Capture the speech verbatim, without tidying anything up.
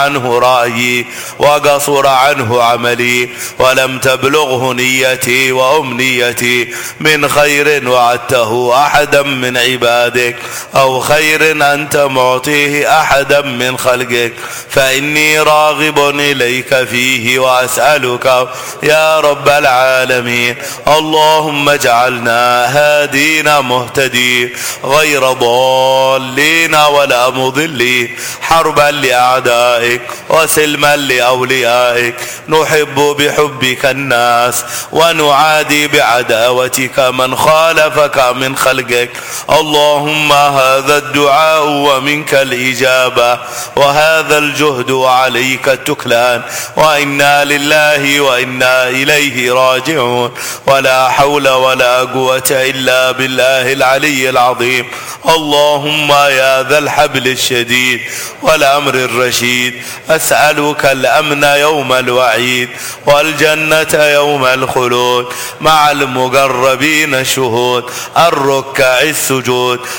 عنه رأيي وقصر عنه عملي ولم تبلغه نيتي وأمنيتي من خير وعدته أحدا من عبادك أو خير أنت معطيه أحدا من خلقك فإني راغب إليك فيه وأسألك يا رب العالمين. اللهم اجعلنا هادين مهتدين غير ضالين ولا مضلين حربا لأعدائك وسلما لأوليائك نحب بحبك الناس ونعادي بعداوتك من خالفك من خلقك. اللهم هذا الدعاء ومنك الإجابة وهذا الجهد وعليك التكلان وإنا لله وإنا إليه راجعون ولا حول ولا قوة إلا بالله العلي العظيم. اللهم يا ذا الحبل الشديد والأمر الرشيد أسألك الأمن يوم الوعيد والجنة يوم الخلود مع المقربين الشهود الركع السجود